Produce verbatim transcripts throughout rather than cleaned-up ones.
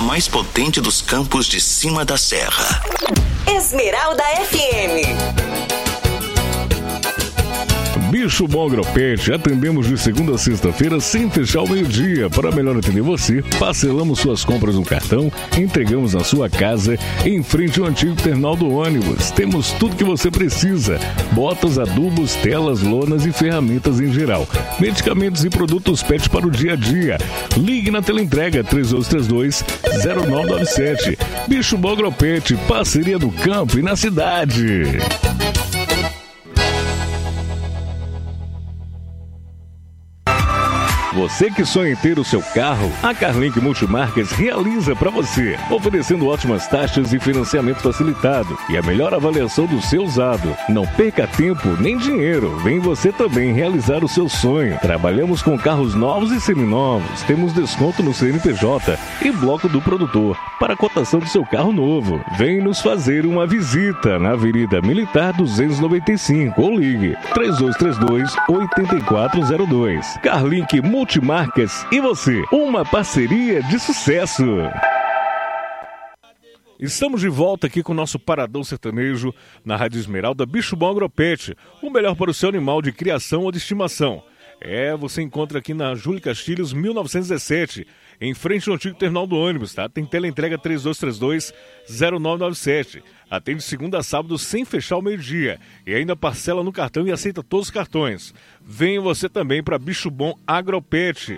mais potente dos campos de cima da serra. Esmeralda F M. Bicho Bom Agropet, atendemos de segunda a sexta-feira sem fechar ao meio-dia. Para melhor atender você, parcelamos suas compras no cartão, entregamos na sua casa, em frente ao antigo terminal do ônibus. Temos tudo que você precisa: botas, adubos, telas, lonas e ferramentas em geral. Medicamentos e produtos pet para o dia a dia. Ligue na teleentrega três dois três dois, zero nove nove sete. Bicho Bom Agropet, parceria do campo e na cidade. Você que sonha em ter o seu carro, a Carlink Multimarcas realiza para você, oferecendo ótimas taxas e financiamento facilitado e a melhor avaliação do seu usado. Não perca tempo nem dinheiro, vem você também realizar o seu sonho. Trabalhamos com carros novos e seminovos, temos desconto no C N P J e bloco do produtor para a cotação do seu carro novo. Vem nos fazer uma visita na Avenida Militar duzentos e noventa e cinco ou ligue três dois três dois, oito quatro zero dois. Carlink Multimarcas. Multimarcas e você, uma parceria de sucesso. Estamos de volta aqui com o nosso Paradão Sertanejo na Rádio Esmeralda. Bicho Bom Agropet, o melhor para o seu animal de criação ou de estimação. É, você encontra aqui na Júlio Castilhos, mil novecentos e dezessete, em frente ao antigo terminal do ônibus, tá? Tem teleentrega três dois três dois, zero nove nove sete. Atende de segunda a sábado sem fechar ao meio-dia. E ainda parcela no cartão e aceita todos os cartões. Venha você também para Bicho Bom Agropet.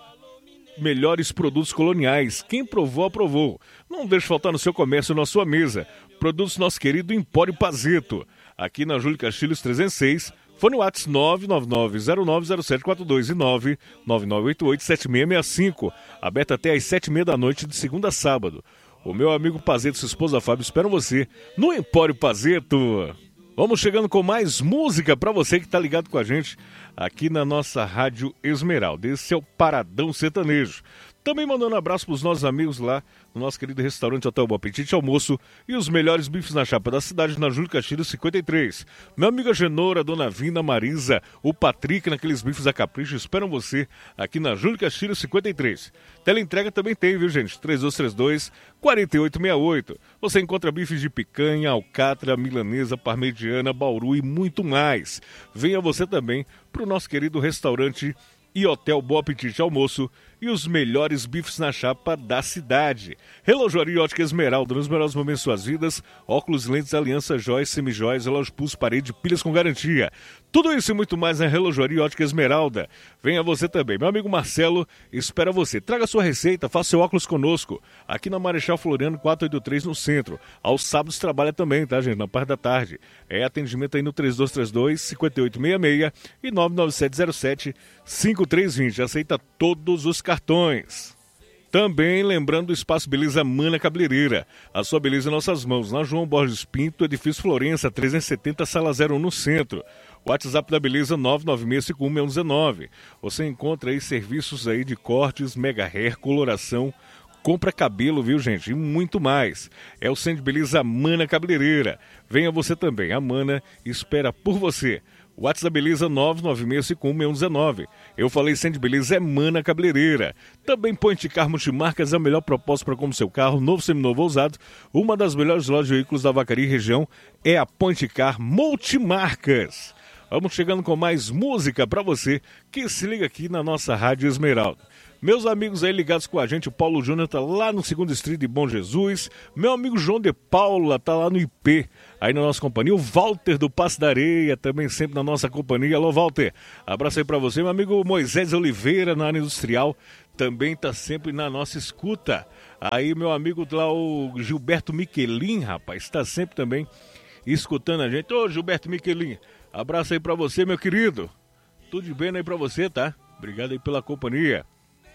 Melhores produtos coloniais. Quem provou, aprovou. Não deixe faltar no seu comércio ou na sua mesa. Produtos nosso querido Empório Pazeto. Aqui na Júlio Castilhos trezentos e seis. Fone WhatsApp nove nove nove zero nove zero sete quatro dois e nove nove nove oito oito sete seis seis cinco. Aberto até às sete e meia da noite de segunda a sábado. O meu amigo Pazeto e sua esposa Fábio esperam você no Empório Pazeto. Vamos chegando com mais música para você que está ligado com a gente aqui na nossa Rádio Esmeralda. Esse é o Paradão Sertanejo. Também mandando um abraço para os nossos amigos lá no nosso querido restaurante Hotel Bom Apetite Almoço e os melhores bifes na chapa da cidade, na Júlio Castilhos cinquenta e três. Meu amigo Genora, Dona Vinda, Marisa, o Patrick naqueles bifes a capricho esperam você aqui na Júlio Castilhos cinquenta e três. Teleentrega também tem, viu gente? três dois três dois, quatro oito seis oito. Você encontra bifes de picanha, alcatra, milanesa, parmegiana, bauru e muito mais. Venha você também para o nosso querido restaurante e Hotel Bom Apetite Almoço e os melhores bifes na chapa da cidade. Relojoaria Ótica Esmeralda, nos melhores momentos de suas vidas, óculos, lentes, aliança, joias, semijoias, relógio pulso, parede, pilhas com garantia. Tudo isso e muito mais na Relojoaria Ótica Esmeralda. Venha você também. Meu amigo Marcelo espera você. Traga sua receita, faça seu óculos conosco. Aqui na Marechal Floriano quatrocentos e oitenta e três no centro. Aos sábados trabalha também, tá gente? Na parte da tarde. É atendimento aí no três dois três dois, cinco oito seis seis e nove nove sete zero sete, cinco três dois zero. Aceita todos os cartões. Também lembrando do Espaço Beleza Mana Cabeleireira. A sua beleza em nossas mãos. Na João Borges Pinto, Edifício Florença, trezentos e setenta, Sala zero um no centro. WhatsApp da Beleza nove nove seis cinco um seis um nove. Você encontra aí serviços aí de cortes, mega hair, coloração, compra cabelo, viu gente? E muito mais. É o Centro de Beleza Mana Cabeleireira. Venha você também. A Mana espera por você. WhatsApp da Beleza nove nove seis cinco um seis um um nove. Eu falei Centro de Beleza é Mana Cabeleireira. Também Point Car Multimarcas é a melhor proposta para como seu carro, novo, seminovo ou usado. Uma das melhores lojas de veículos da Vacaria e região é a Point Car Multimarcas. Vamos chegando com mais música para você que se liga aqui na nossa Rádio Esmeralda. Meus amigos aí ligados com a gente, o Paulo Júnior tá lá no segundo Street de Bom Jesus. Meu amigo João de Paula tá lá no I P, aí na nossa companhia. O Walter do Passo da Areia também sempre na nossa companhia. Alô, Walter, abraço aí pra você. Meu amigo Moisés Oliveira na área industrial também tá sempre na nossa escuta. Aí meu amigo lá, o Gilberto Miquelin, rapaz, tá sempre também escutando a gente. Ô, Gilberto Miquelin, abraço aí pra você, meu querido. Tudo de bem aí pra você, tá? Obrigado aí pela companhia.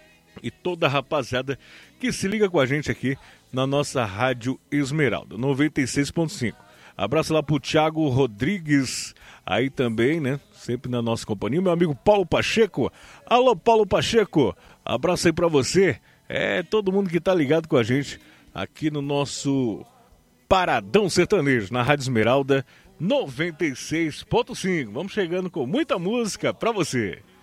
E toda a rapaziada que se liga com a gente aqui na nossa Rádio Esmeralda, noventa e seis ponto cinco. Abraço lá pro Thiago Rodrigues, aí também, né? Sempre na nossa companhia. Meu amigo Paulo Pacheco. Alô, Paulo Pacheco. Abraço aí pra você. É, todo mundo que tá ligado com a gente aqui no nosso Paradão Sertanejo, na Rádio Esmeralda, noventa e seis ponto cinco. Vamos chegando com muita música pra você.